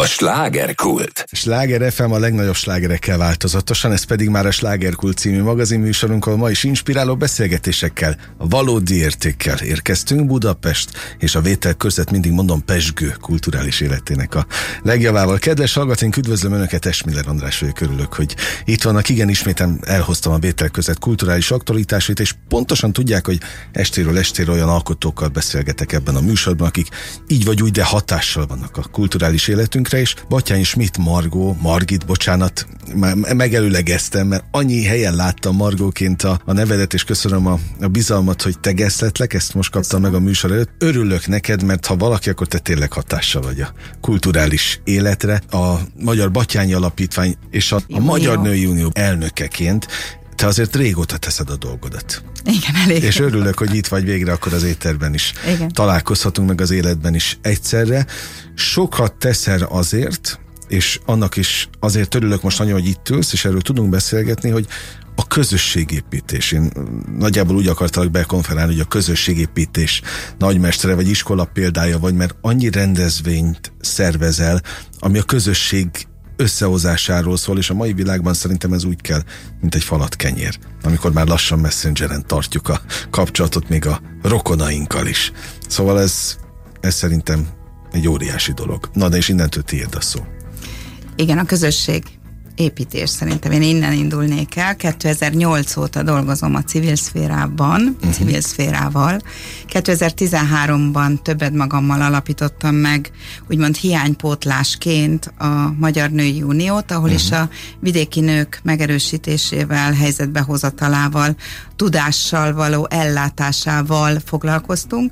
slágerkult. Sláger FM a legnagyobb slágerekkel változatosan, ez pedig már a Slágerkult című magazinműsorunk, ahol ma is inspiráló beszélgetésekkel, a valódi értékkel érkeztünk Budapest és a vétel között mindig mondom pezsgő kulturális életének a legjavával. Kedves hallgatóink, üdvözlöm Önöket, Esmiller András vagyok, örülök, hogy itt vannak. Igen, isméten elhoztam a vétel között kulturális aktualitásait, és pontosan tudják, hogy estéről estére olyan alkotókkal beszélgetek ebben a műsorban, akik így vagy úgy, de hatással vannak a kulturális életünkre, és Batthyány Schmidt Margit, bocsánat, megelőlegeztem, mert annyi helyen láttam Margóként a nevedet, és köszönöm a bizalmat, hogy tegezletlek, ezt most kaptam meg a műsor előtt. Örülök neked, mert ha valaki, akkor te tényleg hatással vagy a kulturális életre. A Magyar Batthyány Alapítvány és a Magyar Női Unió elnökeként te azért régóta teszed a dolgodat. Igen, elég. És örülök, hogy itt vagy végre, akkor az étterben is találkozhatunk, meg az életben is egyszerre. Sokat teszel azért, és annak is azért örülök most nagyon, hogy itt ülsz, és erről tudunk beszélgetni, hogy a közösségépítés. Én nagyjából úgy akartalak bekonferálni, hogy a közösségépítés nagymestere vagy iskola példája vagy, mert annyi rendezvényt szervezel, ami a közösség összehozásáról szól, és a mai világban szerintem ez úgy kell, mint egy falat kenyér, amikor már lassan Messengeren tartjuk a kapcsolatot még a rokonainkkal is. Szóval ez szerintem egy óriási dolog. Na, de és innentől tiéd a szó. Igen, a közösség építés szerintem. Én innen indulnék el. 2008 óta dolgozom a civil szférában, civil szférával. 2013-ban többet magammal alapítottam meg, úgymond hiánypótlásként a Magyar Női Uniót, ahol is a vidéki nők megerősítésével, helyzetbehozatalával, tudással való ellátásával foglalkoztunk.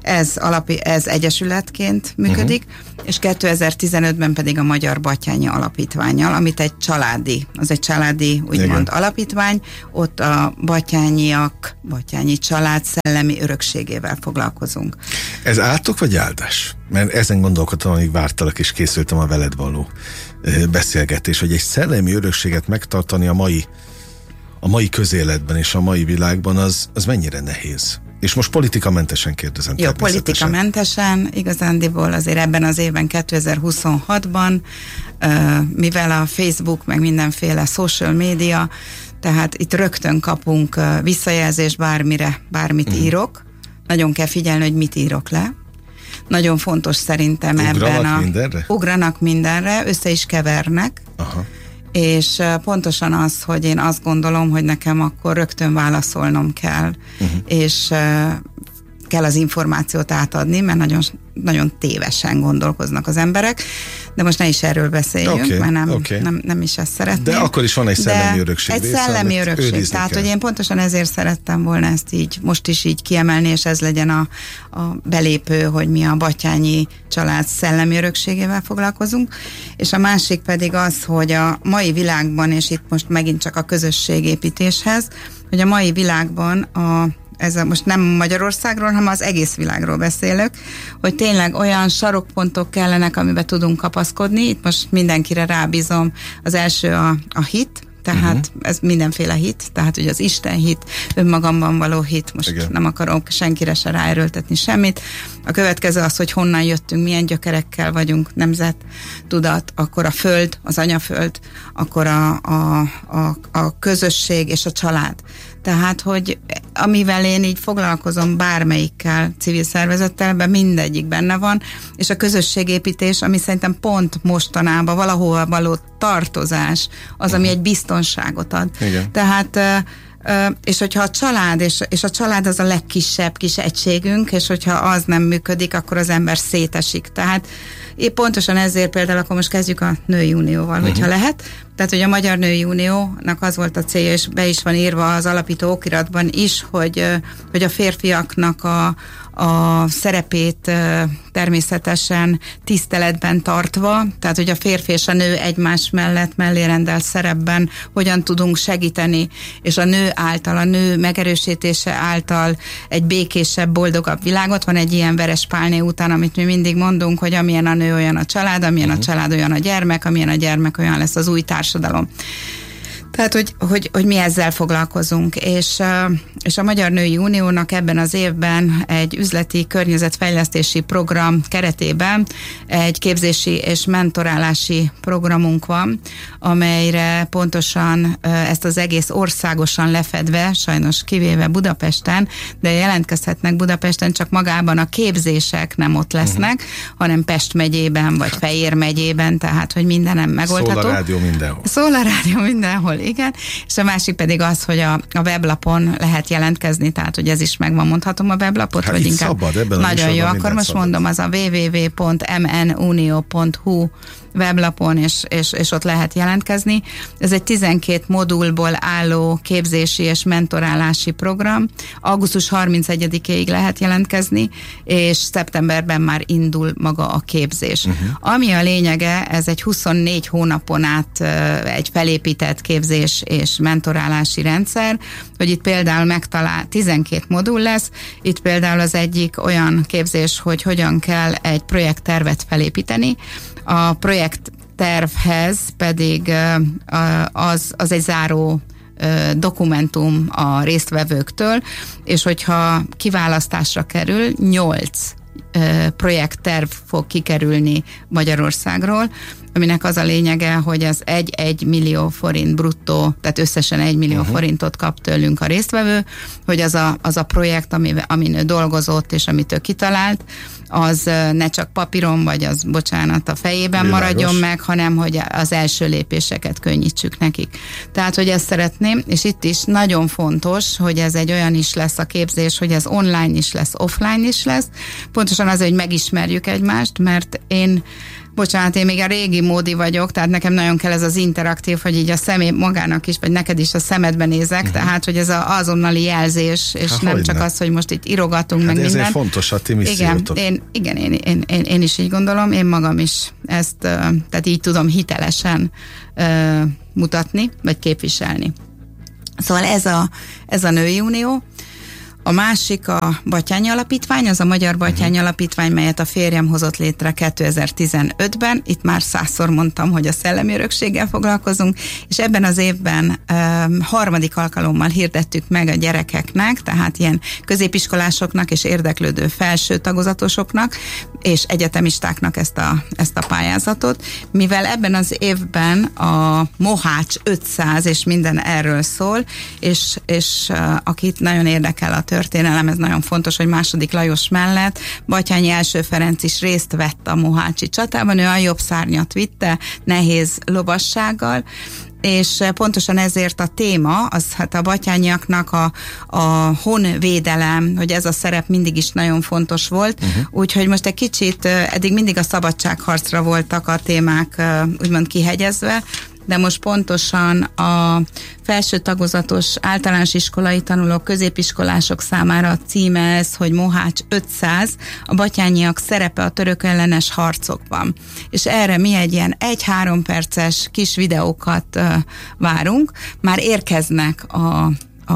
Ez egyesületként működik, és 2015-ben pedig a Magyar Batthyány Alapítvánnyal, amit egy családi úgymond alapítvány, ott a batthyányi család szellemi örökségével foglalkozunk. Ez átok vagy áldás? Mert ezen gondolkodtam, amíg vártalak és készültem a veled való beszélgetés, hogy egy szellemi örökséget megtartani a mai közéletben és a mai világban, az mennyire nehéz? És most politikamentesen kérdezem. Jó, politikamentesen, igazándiból azért ebben az évben, 2026-ban, mivel a Facebook, meg mindenféle social media, tehát itt rögtön kapunk visszajelzést bármit írok. Nagyon kell figyelni, hogy mit írok le. Nagyon fontos szerintem ugranak mindenre, össze is kevernek. Aha. És pontosan az, hogy én azt gondolom, hogy nekem akkor rögtön válaszolnom kell, és kell az információt átadni, mert nagyon, nagyon tévesen gondolkoznak az emberek, de most ne is erről beszéljünk, mert nem is ezt szeretném. De akkor is van egy szellemi örökség. Egy szellemi örökség, tehát hogy én pontosan ezért szerettem volna ezt így, most is így kiemelni, és ez legyen a belépő, hogy mi a batthyányi család szellemi örökségével foglalkozunk, és a másik pedig az, hogy a mai világban, és itt most megint csak a közösségépítéshez, hogy a mai világban most nem Magyarországról, hanem az egész világról beszélök, hogy tényleg olyan sarokpontok kellenek, amiben tudunk kapaszkodni. Itt most mindenkire rábízom. Az első a hit, tehát ez mindenféle hit, tehát ugye az Isten hit, önmagamban való hit, most nem akarok senkire se ráerőltetni semmit. A következő az, hogy honnan jöttünk, milyen gyökerekkel vagyunk, nemzettudat, akkor a föld, az anyaföld, akkor a közösség és a család. Tehát, hogy amivel én így foglalkozom bármelyikkel civil szervezettel, ebben mindegyik benne van, és a közösségépítés, ami szerintem pont mostanában valahol való tartozás, az, ami egy biztonságot ad. Igen. Tehát és hogyha a család, és a család az a legkisebb kis egységünk, és hogyha az nem működik, akkor az ember szétesik. Tehát én pontosan ezért például akkor most kezdjük a Női Unióval, hogyha lehet. Tehát, hogy a Magyar Női Uniónak az volt a célja, és be is van írva az alapító okiratban is, hogy a férfiaknak a szerepét természetesen tiszteletben tartva, tehát hogy a férfi és a nő egymás mellett mellérendelt szerepben hogyan tudunk segíteni, és a nő által, a nő megerősítése által egy békésebb, boldogabb világot. Van egy ilyen Verespálné után, amit mi mindig mondunk, hogy amilyen a nő, olyan a család, amilyen a család, olyan a gyermek, amilyen a gyermek, olyan lesz az új társadalom. Tehát, hogy mi ezzel foglalkozunk, és a Magyar Női Uniónak ebben az évben egy üzleti környezetfejlesztési program keretében egy képzési és mentorálási programunk van, amelyre pontosan ezt az egész országosan lefedve, sajnos kivéve Budapesten, de jelentkezhetnek Budapesten, csak magában a képzések nem ott lesznek, hanem Pest megyében, vagy Fejér megyében, tehát, hogy mindenem megoldható. Szólarádió mindenhol. Szólarádió mindenhol, igen. És a másik pedig az, hogy a weblapon lehet jelentkezni, tehát, hogy ez is megvan, mondhatom a weblapot, hát vagy inkább szabad, ebben nagyon jó, akkor most szabad. Mondom, az a www.mnunio.hu weblapon, és ott lehet jelentkezni. Ez egy 12 modulból álló képzési és mentorálási program. Augusztus 31-ig lehet jelentkezni, és szeptemberben már indul maga a képzés. Ami a lényege, ez egy 24 hónapon át egy felépített képzés és mentorálási rendszer, hogy itt például megtalál 12 modul lesz, itt például az egyik olyan képzés, hogy hogyan kell egy projekttervet felépíteni. A projekttervhez pedig az egy záró dokumentum a résztvevőktől, és hogyha kiválasztásra kerül, 8 projektterv fog kikerülni Magyarországról, aminek az a lényege, hogy az 1 millió forint bruttó, tehát összesen 1 millió forintot kap tőlünk a résztvevő, hogy az a projekt, amin ő dolgozott és amit ő kitalált, az ne csak papíron, vagy az, bocsánat, a fejében maradjon meg, hanem hogy az első lépéseket könnyítsük nekik. Tehát, hogy ezt szeretném, és itt is nagyon fontos, hogy ez egy olyan is lesz a képzés, hogy ez online is lesz, offline is lesz. Pontosan azért, hogy megismerjük egymást, mert én még a régi módi vagyok, tehát nekem nagyon kell ez az interaktív, hogy így a személy magának is, vagy neked is a szemedbe nézek, tehát, hogy ez az azonnali jelzés, és nem csak az, hogy most itt írogatunk, meg minden. Ezért fontos a ti missziótok. Én is így gondolom, én magam is ezt, tehát így tudom hitelesen mutatni, vagy képviselni. Szóval ez a Női Unió. A másik a Batthyány Alapítvány, az a Magyar Batthyány Alapítvány, melyet a férjem hozott létre 2015-ben. Itt már 100-szor mondtam, hogy a szellemi örökséggel foglalkozunk, és ebben az évben harmadik alkalommal hirdettük meg a gyerekeknek, tehát ilyen középiskolásoknak és érdeklődő felső tagozatosoknak és egyetemistáknak ezt a pályázatot, mivel ebben az évben a Mohács 500 és minden erről szól, és akit nagyon érdekel a történelem, ez nagyon fontos, hogy II. Lajos mellett Batthyány első Ferenc is részt vett a mohácsi csatában, ő a jobb szárnyat vitte nehéz lovassággal, és pontosan ezért a téma, az hát a batthyányiaknak a honvédelem, hogy ez a szerep mindig is nagyon fontos volt, úgyhogy most egy kicsit eddig mindig a szabadságharcra voltak a témák úgymond kihegyezve, de most pontosan a felső tagozatos általános iskolai tanulók, középiskolások számára a címe ez, hogy Mohács 500, a batthyányiak szerepe a török ellenes harcokban. És erre mi egy ilyen 1-3 perces kis videókat várunk. Már érkeznek a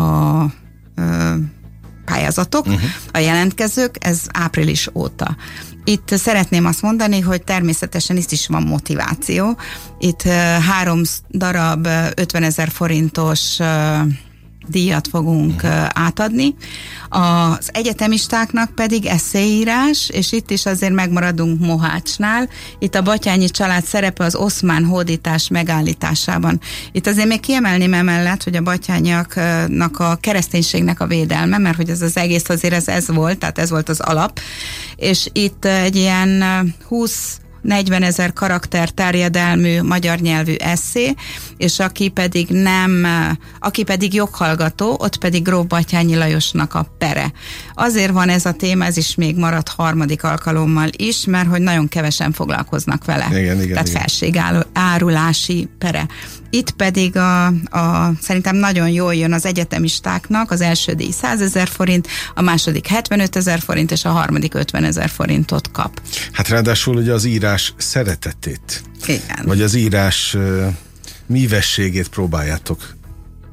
pályázatok, a jelentkezők, ez április óta. Itt szeretném azt mondani, hogy természetesen itt is van motiváció. Itt 3 darab 50 000 forintos díjat fogunk átadni. Az egyetemistáknak pedig esszéírás, és itt is azért megmaradunk Mohácsnál. Itt a batthyányi család szerepe az oszmán hódítás megállításában. Itt azért még kiemelném emellett, hogy a batthyányiaknak a kereszténységnek a védelme, mert hogy ez az egész azért ez volt, tehát ez volt az alap, és itt egy ilyen 20-40 000 karakter terjedelmű magyar nyelvű esszé, és aki pedig joghallgató, ott pedig gróf Batthyányi Lajosnak a pere. Azért van ez a téma, ez is még maradt harmadik alkalommal is, mert hogy nagyon kevesen foglalkoznak vele. Igen, tehát felségárulási pere. Itt pedig szerintem nagyon jól jön az egyetemistáknak, az első díj 100 000 forint, a második 75 000 forint, és a harmadik 50 000 forintot kap. Hát ráadásul ugye az írás szeretetét, igen, vagy az írás mívességét próbáljátok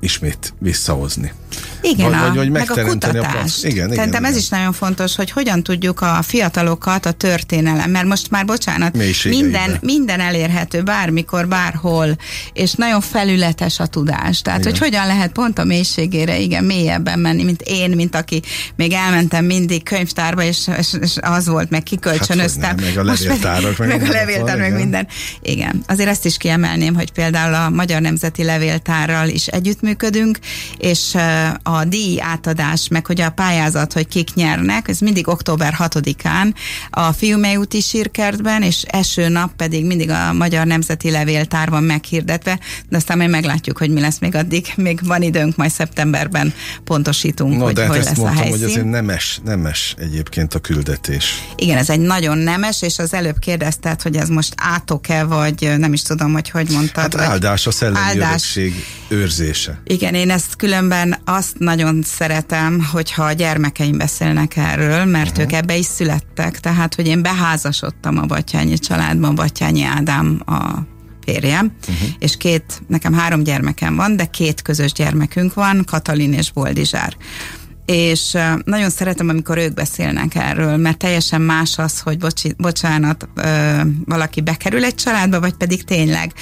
ismét visszahozni. Igen, vagy meg a kutatást. Szerintem ez is nagyon fontos, hogy hogyan tudjuk a fiatalokat a történelem, mert most már, bocsánat, minden elérhető, bármikor, bárhol, és nagyon felületes a tudás. Tehát, hogy hogyan lehet pont a mélységére, mélyebben menni, mint én, mint aki még elmentem mindig könyvtárba, és az volt, meg kikölcsönöztem. Meg a levéltárak, meg a levéltár, meg minden. Igen. Azért ezt is kiemelném, hogy például a Magyar Nemzeti Levéltárral is együttműködünk, és a díj átadás, meg hogy a pályázat, hogy kik nyernek, ez mindig október 6-án a Fiumei úti sírkertben, és első nap pedig mindig a Magyar Nemzeti Levéltárban meghirdetve, de aztán majd meglátjuk, hogy mi lesz még addig. Még van időnk, majd szeptemberben pontosítunk, hogy de hogy ezt lesz mondtam, a helyszín. Hogy azért nemes egyébként a küldetés. Igen, ez egy nagyon nemes, és az előbb kérdezted, hogy ez most átok-e, vagy nem is tudom, hogy mondtad. Hát áldás, a szellemi örökség őrzése. Igen, én ezt különben azt nagyon szeretem, hogyha a gyermekeim beszélnek erről, mert ők ebbe is születtek, tehát, hogy én beházasodtam a Batthyányi családban, Batthyányi Ádám a férjem, és nekem 3 gyermekem van, de 2 közös gyermekünk van, Katalin és Boldizsár. És nagyon szeretem, amikor ők beszélnek erről, mert teljesen más az, hogy valaki bekerül egy családba, vagy pedig tényleg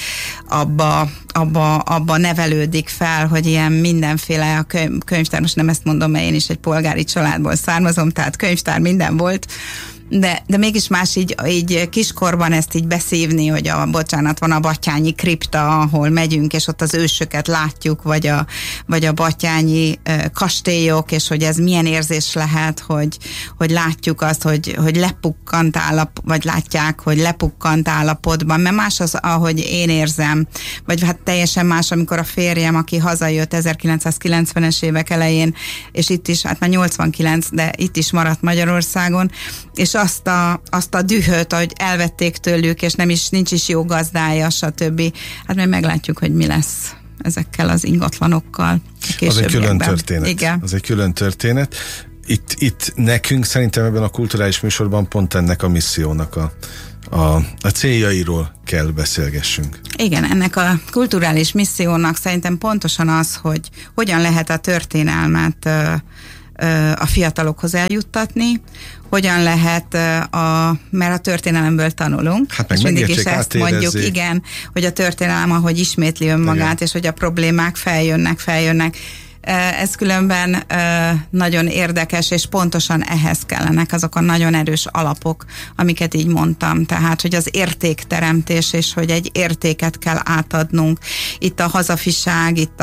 abba nevelődik fel, hogy ilyen mindenféle a könyvtár, most nem ezt mondom, mert én is egy polgári családból származom, tehát könyvtár minden volt, de mégis más így kiskorban ezt így beszívni, hogy van a Batthyányi kripta, ahol megyünk, és ott az ősöket látjuk, vagy a batthyányi kastélyok, és hogy ez milyen érzés lehet, hogy látjuk azt, hogy lepukkant vagy látják, hogy lepukkant állapotban, mert más az, ahogy én érzem, vagy hát teljesen más, amikor a férjem, aki hazajött 1990-es évek elején, és itt is, hát már 89, de itt is maradt Magyarországon, és azt a dühöt, hogy elvették tőlük, és nincs is jó gazdája, stb. Hát majd meglátjuk, hogy mi lesz ezekkel az ingatlanokkal. Az egy külön történet. Igen. Az egy külön történet. Itt nekünk szerintem ebben a kulturális műsorban pont ennek a missziónak a céljairól kell beszélgessünk. Igen, ennek a kulturális missziónak szerintem pontosan az, hogy hogyan lehet a történelmet a fiatalokhoz eljuttatni, hogyan lehet, mert a történelemből tanulunk, hát és mindig is ezt mondjuk, igen, hogy a történelem, ahogy ismétli önmagát, igen, és hogy a problémák feljönnek. Ez különben nagyon érdekes, és pontosan ehhez kellenek azok a nagyon erős alapok, amiket így mondtam. Tehát, hogy az értékteremtés, és hogy egy értéket kell átadnunk. Itt a hazafiság, itt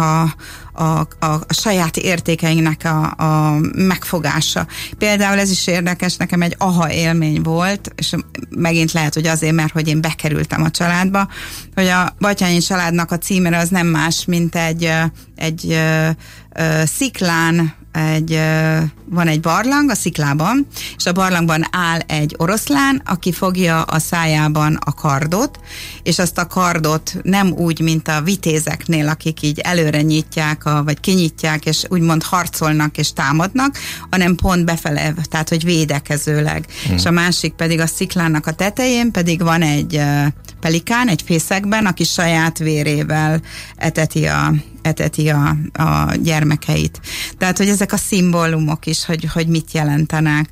a saját értékeinknek a megfogása. Például ez is érdekes, nekem egy aha élmény volt, és megint lehet, hogy azért, mert hogy én bekerültem a családba, hogy a Batthyányi családnak a címere az nem más, mint egy sziklán, van egy barlang a sziklában, és a barlangban áll egy oroszlán, aki fogja a szájában a kardot, és azt a kardot nem úgy, mint a vitézeknél, akik így előre nyitják, vagy kinyitják, és úgymond harcolnak és támadnak, hanem pont befele, tehát hogy védekezőleg. És a másik pedig a sziklának a tetején pedig van egy pelikán, egy fészekben, aki saját vérével eteti a gyermekeit. Tehát, hogy ezek a szimbólumok is, hogy mit jelentenek.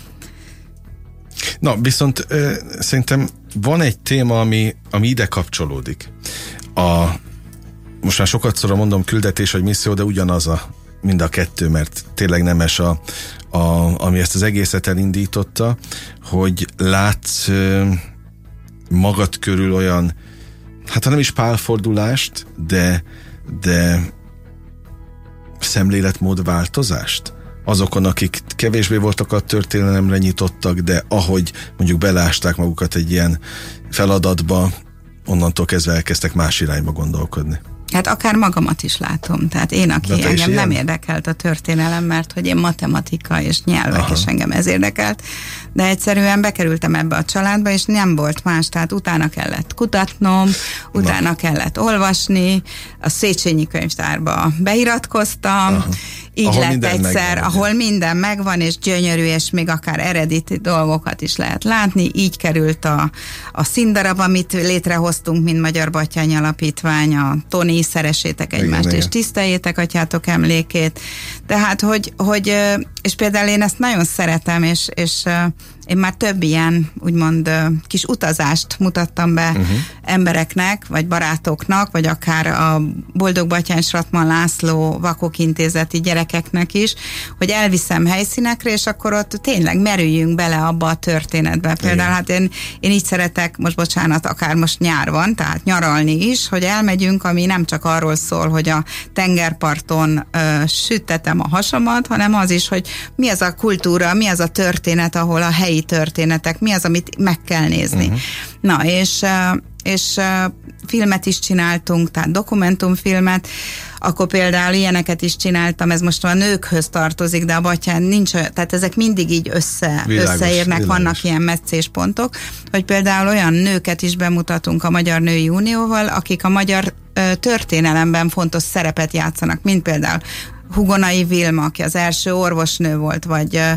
Na, viszont szerintem van egy téma, ami ide kapcsolódik. Most már sokatszor mondom küldetés vagy misszió, de ugyanaz mind a kettő, mert tényleg nemes ami ezt az egészet elindította, hogy látsz magad körül olyan, hát nem is pálfordulást, de szemléletmódváltozást azokon, akik kevésbé voltak a történelemre nyitottak, de ahogy mondjuk belásták magukat egy ilyen feladatba, onnantól kezdve elkezdtek más irányba gondolkodni. Hát akár magamat is látom. Tehát én, aki engem nem érdekelt a történelem, mert hogy én matematika és nyelvek, és engem ez érdekelt, de egyszerűen bekerültem ebbe a családba, és nem volt más, tehát utána kellett kutatnom, utána kellett olvasni, a Széchenyi könyvtárba beiratkoztam, így ahol lett egyszer, ahol minden megvan, és gyönyörű, és még akár eredeti dolgokat is lehet látni. Így került a színdarab, amit létrehoztunk, mint Magyar Batthyány Alapítvány, a Toni, szeressétek egymást, és tiszteljétek atyátok emlékét. Tehát, hogy és például én ezt nagyon szeretem, és én már több ilyen, úgymond kis utazást mutattam be embereknek, vagy barátoknak, vagy akár a Boldog Batthyány Stratman László Vakok Intézeti gyerekeknek is, hogy elviszem helyszínekre, és akkor ott tényleg merüljünk bele abba a történetbe. Például hát én így szeretek, most bocsánat, akár most nyár van, tehát nyaralni is, hogy elmegyünk, ami nem csak arról szól, hogy a tengerparton süttetem a hasamat, hanem az is, hogy mi az a kultúra, mi az a történet, ahol a helyi történetek, mi az, amit meg kell nézni. Na, és filmet is csináltunk, tehát dokumentumfilmet, akkor például ilyeneket is csináltam, ez most a nőkhöz tartozik, de a Batthyán nincs, tehát ezek mindig így összeérnek, vannak ilyen meccéspontok, hogy például olyan nőket is bemutatunk a Magyar Női Unióval, akik a magyar történelemben fontos szerepet játszanak, mint például Hugonai Vilma, aki az első orvosnő volt,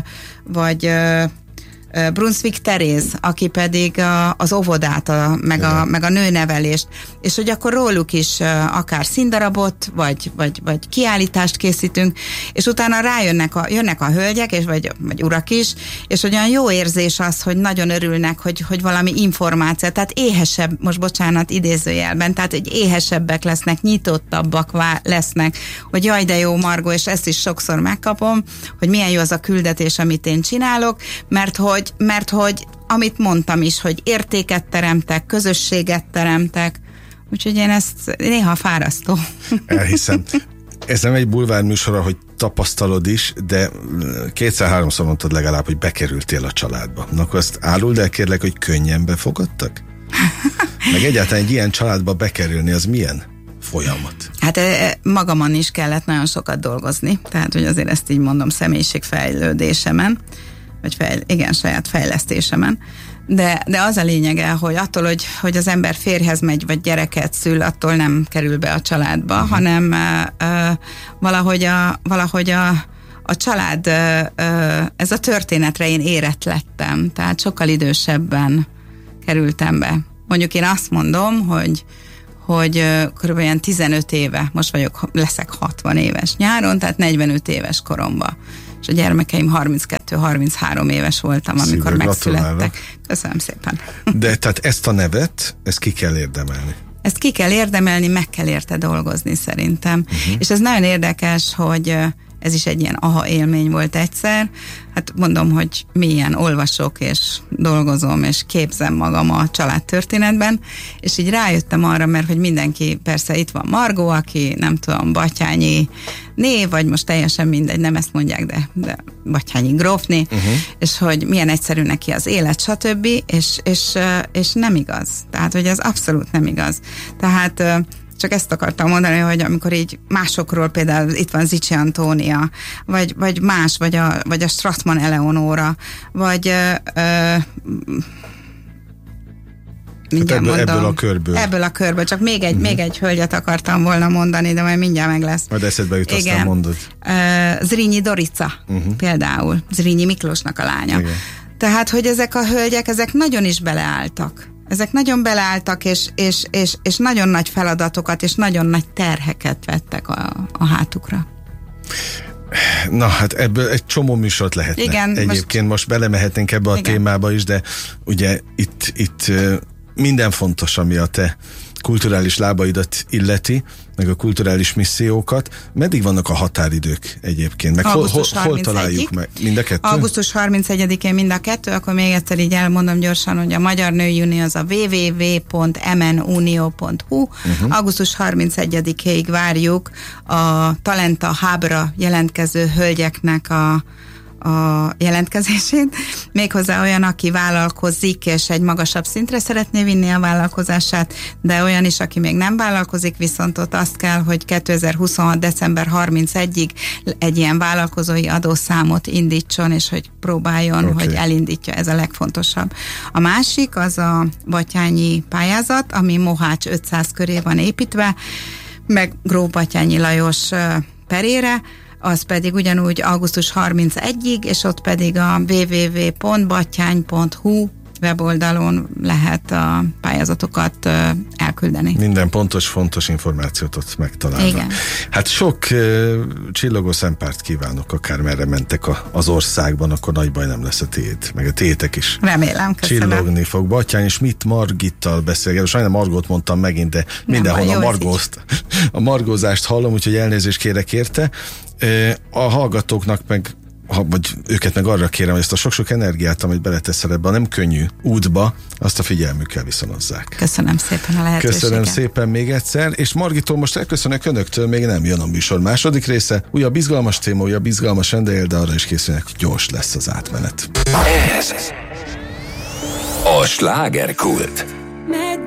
vagy Brunswick Teréz, aki pedig az óvodát, meg a nőnevelést, és hogy akkor róluk is akár színdarabot, vagy kiállítást készítünk, és utána jönnek a hölgyek, és vagy urak is, és olyan jó érzés az, hogy nagyon örülnek, hogy valami információ, tehát éhesebb, most bocsánat, idézőjelben, tehát hogy éhesebbek lesznek, nyitottabbak lesznek, hogy jaj, de jó, Margó, és ezt is sokszor megkapom, hogy milyen jó az a küldetés, amit én csinálok, mert hogy amit mondtam is, hogy értéket teremtek, közösséget teremtek, úgyhogy én ezt néha fárasztó. Elhiszem. Ez nem egy bulvár műsor, hogy tapasztalod is, de 2-3-szor mondtad legalább, hogy bekerültél a családba. Na, akkor azt áruld el kérlek, hogy könnyen befogadtak? Meg egyáltalán egy ilyen családba bekerülni, az milyen folyamat? Hát magamon is kellett nagyon sokat dolgozni, tehát hogy azért ezt így mondom, személyiségfejlődésemen, vagy saját fejlesztésemen, de az a lényege, hogy attól, hogy az ember férjhez megy, vagy gyereket szül, attól nem kerül be a családba, hanem valahogy a család, ez a történetre én érett lettem, tehát sokkal idősebben kerültem be. Mondjuk én azt mondom, hogy kb. 15 éve, most leszek 60 éves nyáron, tehát 45 éves koromban. És a gyermekeim 32-33 éves voltam, amikor megszülettek. Köszönöm szépen. De tehát ezt a nevet, ezt ki kell érdemelni. Ezt ki kell érdemelni, meg kell érte dolgozni szerintem. És ez nagyon érdekes, hogy ez is egy ilyen aha élmény volt egyszer. Hát mondom, hogy mélyen olvasok, és dolgozom, és képzem magam a családtörténetben, és így rájöttem arra, mert hogy mindenki, persze itt van Margó, aki nem tudom, batthyányi név, vagy most teljesen mindegy, nem ezt mondják, de batthyányi grófné, és hogy milyen egyszerű neki az élet, stb. És nem igaz. Tehát, hogy ez abszolút nem igaz. Tehát csak ezt akartam mondani, hogy amikor így másokról, például itt van Zichy Antónia, vagy más, vagy a Stratman Eleonóra, vagy ebből a körből. Csak még egy hölgyet akartam volna mondani, de majd mindjárt meg lesz. Majd eszedbe jut, aztán mondod. Zrínyi Dorica például, Zrínyi Miklósnak a lánya. Igen. Tehát, hogy ezek a hölgyek, ezek nagyon is beleálltak. Ezek nagyon beleálltak, és nagyon nagy feladatokat, és nagyon nagy terheket vettek a hátukra. Na, hát ebből egy csomó műsort lehetne. Igen, egyébként most belemehetnénk ebbe a témába is, de ugye itt minden fontos, ami a te kulturális lábaidat illeti, meg a kulturális missziókat. Meddig vannak a határidők egyébként? Meg hol találjuk meg? Mind a kettő? Augusztus 31-én mind a kettő, akkor még egyszer így elmondom gyorsan, hogy a Magyar Női Unió az a www.mnunio.hu. Augusztus 31-ig várjuk a Talenta Hubra jelentkező hölgyeknek a jelentkezését, méghozzá olyan, aki vállalkozik, és egy magasabb szintre szeretné vinni a vállalkozását, de olyan is, aki még nem vállalkozik, viszont ott azt kell, hogy 2026. december 31-ig egy ilyen vállalkozói adószámot indítson, és hogy próbáljon, hogy elindítja, ez a legfontosabb. A másik az a batthyányi pályázat, ami Mohács 500 köré van építve, meg Gróf Batthyányi Lajos perére, az pedig ugyanúgy augusztus 31-ig, és ott pedig a www.battyány.hu weboldalon lehet a pályázatokat elküldeni. Minden fontos információt ott megtalálnak. Igen. Hát sok csillogó szempárt kívánok, akár merre mentek az országban, akkor nagy baj nem lesz a tiéd, meg a tiétek is. Remélem, köszönöm. Csillogni fog. Battyány Schmidt Margittal beszélget. Sajnán Margót mondtam megint, de mindenhol a margózást hallom, úgyhogy elnézést kérek érte. A hallgatóknak meg vagy őket meg arra kérem, hogy ezt a sok-sok energiát, amit beleteszel ebbe a nem könnyű útba, azt a figyelmükkel viszonozzák. Köszönöm szépen a lehetőséget. Köszönöm szépen még egyszer, és Margitól most elköszönök önöktől, még nem jön a műsor második része. Újabb izgalmas téma, újabb izgalmas vendéggel, de arra is készülnek, hogy gyors lesz az átmenet. Ez a Slágerkult.